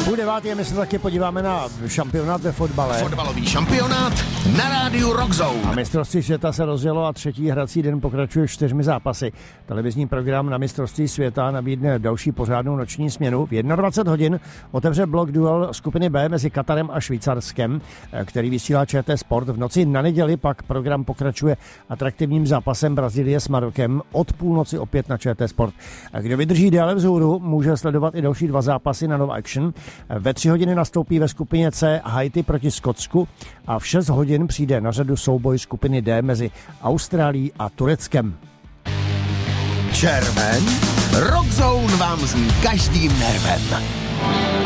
Půl devátý, my se taky podíváme na šampionát ve fotbale. Fotbalový šampionát na rádiu Rockzone. A mistrovství světa se rozjelo a třetí hrací den pokračuje 4 zápasy. Televizní program na mistrovství světa nabídne další pořádnou noční směnu. V 21 hodin otevře blok duel skupiny B mezi Katarem a Švýcarskem, který vysílá ČT Sport. V noci na neděli pak program pokračuje atraktivním zápasem Brazílie s Marokem od půlnoci opět na ČT Sport. Kdo vydrží déle vzhůru, může sledovat i další 2 zápasy na Nova Action. Ve 3 hodiny nastoupí ve skupině C Haiti proti Skotsku a v 6 hodin přijde na řadu souboj skupiny D mezi Austrálií a Tureckem. Červen, Rockzone vám zní každým nervem.